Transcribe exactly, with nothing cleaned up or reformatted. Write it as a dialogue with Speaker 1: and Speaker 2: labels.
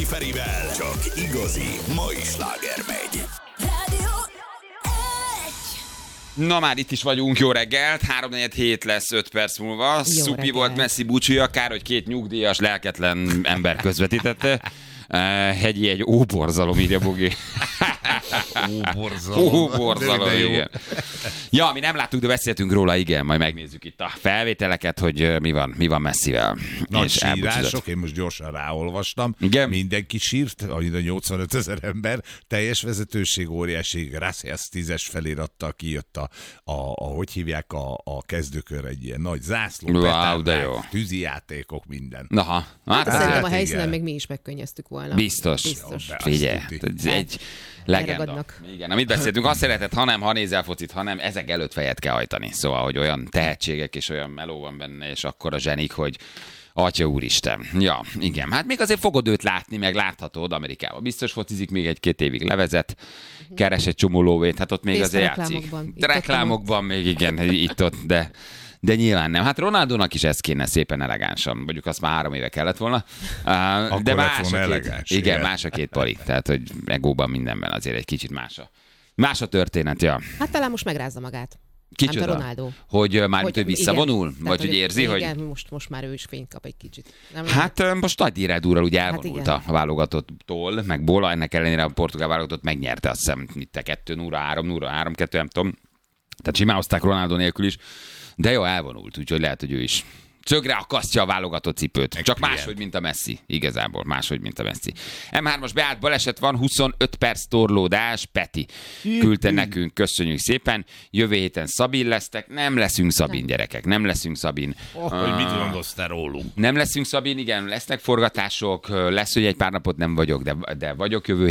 Speaker 1: Ferivel csak igazi mai sláger megy.
Speaker 2: Na már itt is vagyunk, jó reggelt, háromnegyed hét lesz öt perc múlva. Jó Szupi reggelt. Volt Messi búcsúja, kár, hogy két nyugdíjas, lelketlen ember közvetítette. Uh, hegyi egy óborzalom, írja Bogi.
Speaker 3: Óborzalom.
Speaker 2: Óborzalom, igen. Ja, mi nem láttuk, de beszéltünk róla, igen, majd megnézzük itt a felvételeket, hogy mi van, mi van Messivel.
Speaker 3: Nagy sírások, én most gyorsan ráolvastam.
Speaker 2: Igen?
Speaker 3: Mindenki sírt, a nyolcvanöt ezer ember, teljes vezetőség, óriási Gracias tízes felirattal kijött a, a, a hogy hívják, a, a kezdőkör egy ilyen nagy zászló,
Speaker 2: wow,
Speaker 3: petárnák,
Speaker 2: de jó.
Speaker 3: tűzijátékok, minden.
Speaker 2: Aha.
Speaker 4: Hát, hát szerintem a
Speaker 3: igen.
Speaker 4: helyszínen még mi is megkönnyeztük volna.
Speaker 2: Biztos.
Speaker 4: Biztos.
Speaker 3: Jó,
Speaker 2: Figyelj,
Speaker 3: azt
Speaker 2: ez egy legenda.
Speaker 4: Elragadnak.
Speaker 2: Igen, amit beszéltünk, azt szeretett, ha nem, ha nézel focit, hanem ezek előtt fejet kell hajtani. Szóval, hogy olyan tehetségek és olyan meló van benne, és akkor a zsenik, hogy Atya úristen. Ja, igen. Hát még azért fogod őt látni, meg láthatod Amerikában. Biztos focizik, még egy-két évig levezet, keres egy csomó lóvét, hát ott még
Speaker 4: Részt
Speaker 2: azért
Speaker 4: a
Speaker 2: játszik.
Speaker 4: reklámokban.
Speaker 2: De reklámokban még igen, itt-ott, de... De nyilván nem. Hát Ronaldónak is ez kéne szépen elegánsan. Mondjuk azt már három éve kellett volna. Uh, de más a két,
Speaker 3: elegáns,
Speaker 2: igen,
Speaker 3: igen,
Speaker 2: más a két pari. Tehát, hogy egóban mindenben azért egy kicsit más a, más a történet. Ja.
Speaker 4: Hát talán most megrázza magát.
Speaker 2: Kicsoda?
Speaker 4: Hát a Ronaldo.
Speaker 2: Hogy uh, már
Speaker 4: Hogy-
Speaker 2: hogy visszavonul?
Speaker 4: igen.
Speaker 2: Vagy
Speaker 4: Tehát,
Speaker 2: hogy érzi, hogy...
Speaker 4: Igen, most, most már ő is fényt kap egy kicsit. Nem
Speaker 2: Hát uh, most nagy díjrádúrral ugye elvonult
Speaker 4: Hát
Speaker 2: a válogatottól, meg Bola, ennek ellenére a portugál válogatott megnyerte, azt hiszem, itt a kettő nulla, három nulla, három kettő, nem tudom. Tehát simán hozták Ronaldo nélkül is. De jó, elvonult, úgyhogy lehet, hogy ő is szögre akasztja a válogatott cipőt. Csak
Speaker 3: klient.
Speaker 2: máshogy, mint a Messi. Igazából máshogy, mint a Messi. em hármas beállt baleset van, huszonöt perc torlódás. Peti küldte nekünk, köszönjük szépen. Jövő héten Szabin lesztek. Nem leszünk Szabin, gyerekek. Nem leszünk Szabin.
Speaker 3: Oh, hogy mit gondolsz te rólunk?
Speaker 2: Nem leszünk Szabin, igen, lesznek forgatások. Lesz, hogy egy pár napot nem vagyok, de, de vagyok jövő